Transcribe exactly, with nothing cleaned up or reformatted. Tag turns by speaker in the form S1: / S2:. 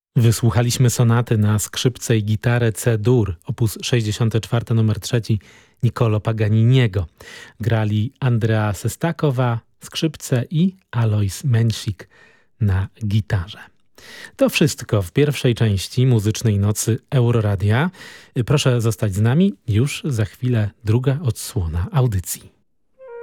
S1: Wysłuchaliśmy sonaty na skrzypce i gitarę C-dur, opus sześćdziesiąty czwarty numer trzeci Niccolo Paganiniego. Grali Andrea Sestakowa, skrzypce i Alois Mensik na gitarze. To wszystko w pierwszej części muzycznej nocy Euroradia. Proszę zostać z nami, już za chwilę druga odsłona audycji.